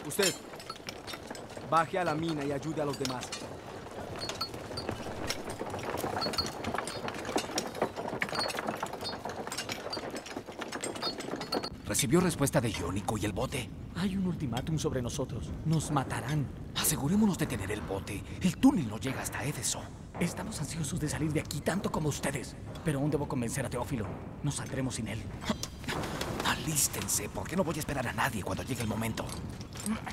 Usted, baje a la mina y ayude a los demás. ¿Recibió respuesta de Iónico y el bote? Hay un ultimátum sobre nosotros. Nos matarán. Asegurémonos de tener el bote. El túnel no llega hasta Éfeso. Estamos ansiosos de salir de aquí tanto como ustedes. Pero aún debo convencer a Teófilo. No saldremos sin él. Alístense, porque no voy a esperar a nadie cuando llegue el momento.